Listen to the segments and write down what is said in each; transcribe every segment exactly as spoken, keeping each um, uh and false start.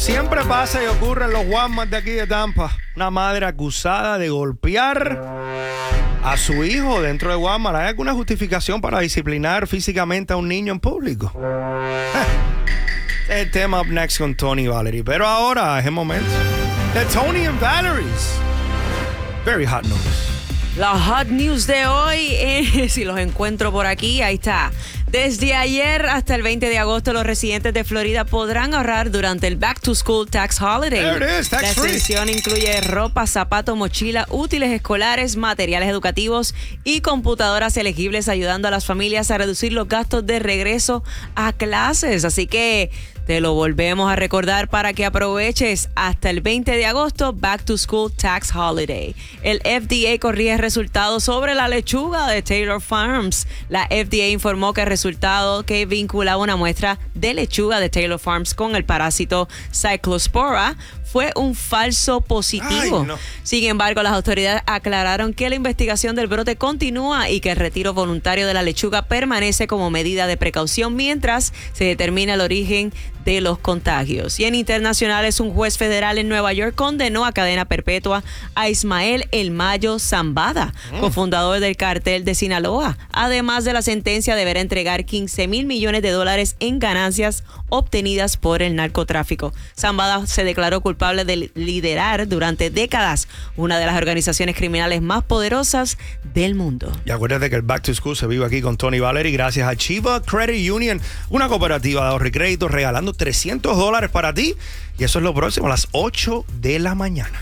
Siempre pasa y ocurre en los Walmart de aquí de Tampa. Una madre acusada de golpear a su hijo dentro de Walmart. ¿Hay alguna justificación para disciplinar físicamente a un niño en público? El tema up next con Tony y Valerie. Pero ahora es el momento de Tony and Valerie's Very Hot News. La hot news de hoy, eh, si los encuentro por aquí, ahí está. Desde ayer hasta el veinte de agosto, los residentes de Florida podrán ahorrar durante el Back to School Tax Holiday. There it is, tax La free. exención incluye ropa, zapatos, mochila, útiles escolares, materiales educativos y computadoras elegibles, ayudando a las familias a reducir los gastos de regreso a clases. Así que te lo volvemos a recordar para que aproveches hasta el veinte de agosto, Back to School Tax Holiday. El F D A corrige resultados sobre la lechuga de Taylor Farms. La F D A informó que el resultado que vinculaba una muestra de lechuga de Taylor Farms con el parásito Cyclospora fue un falso positivo. Ay, no. Sin embargo, las autoridades aclararon que la investigación del brote continúa y que el retiro voluntario de la lechuga permanece como medida de precaución mientras se determina el origen de los contagios. Y en internacionales, un juez federal en Nueva York condenó a cadena perpetua a Ismael El Mayo Zambada, mm. cofundador del cartel de Sinaloa. Además de la sentencia, deberá entregar quince mil millones de dólares en ganancias obtenidas por el narcotráfico. Zambada se declaró culpable de liderar durante décadas una de las organizaciones criminales más poderosas del mundo. Y acuérdate que el Back to School se vive aquí con Tony y Valerie gracias a Chiva Credit Union, una cooperativa de ahorro y crédito regalando trescientos dólares para ti. Y eso es lo próximo a las ocho de la mañana.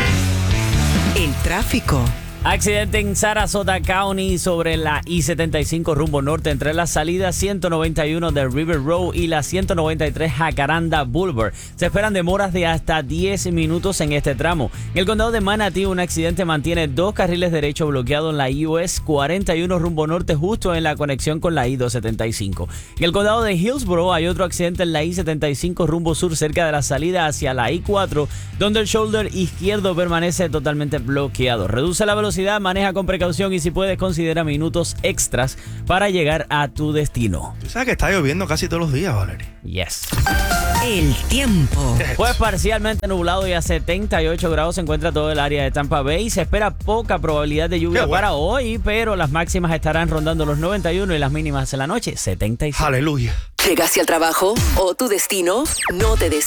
El tráfico. Accidente en Sarasota County sobre la I setenta y cinco rumbo norte entre la salida ciento noventa y uno de River Road y la ciento noventa y tres Jacaranda Boulevard. Se esperan demoras de hasta diez minutos en este tramo. En el condado de Manatee, un accidente mantiene dos carriles derechos bloqueados en la U S cuarenta y uno rumbo norte, justo en la conexión con la I doscientos setenta y cinco. En el condado de Hillsborough hay otro accidente en la I setenta y cinco rumbo sur cerca de la salida hacia la I cuatro, donde el shoulder izquierdo permanece totalmente bloqueado. Reduce la velocidad, maneja con precaución y si puedes considera minutos extras para llegar a tu destino. Tú sabes que está lloviendo casi todos los días, Valerie. Yes. El tiempo. Pues parcialmente nublado y a setenta y ocho grados se encuentra todo el área de Tampa Bay. Se espera poca probabilidad de lluvia Qué bueno. para hoy, pero las máximas estarán rondando los noventa y uno y las mínimas en la noche setenta y seis. Aleluya. ¿Llegaste al trabajo o tu destino no te des